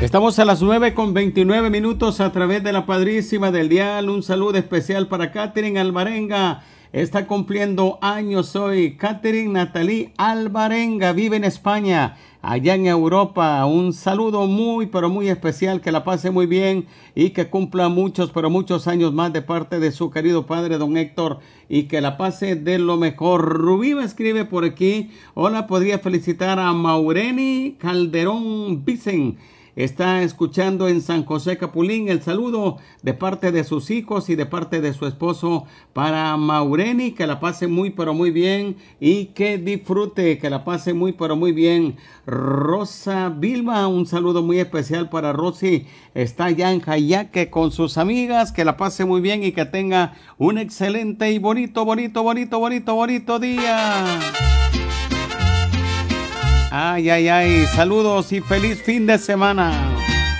Estamos a las 9:29 a través de la Padrísima del Dial. Un saludo especial para Catherine Alvarenga. Está cumpliendo años hoy. Catherine Natalie Alvarenga vive en España, allá en Europa. Un saludo muy, pero muy especial. Que la pase muy bien y que cumpla muchos, pero muchos años más de parte de su querido padre, don Héctor. Y que la pase de lo mejor. Rubí me escribe por aquí. Hola, podría felicitar a Maureni Calderón Vicen. Está escuchando en San José Capulín. El saludo de parte de sus hijos y de parte de su esposo para Maureni. Que la pase muy pero muy bien y que disfrute, que la pase muy pero muy bien. Rosa Vilma, un saludo muy especial para Rosy. Está allá en Jayaque con sus amigas. Que la pase muy bien y que tenga un excelente y bonito día. Ay, ay, ay, saludos y feliz fin de semana.